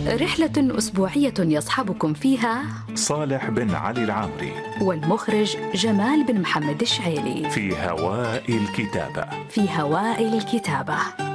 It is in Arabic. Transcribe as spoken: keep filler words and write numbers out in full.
رحلة أسبوعية يصحبكم فيها صالح بن علي العامري والمخرج جمال بن محمد الشعيلي في هواء الكتابة. في هواء الكتابة.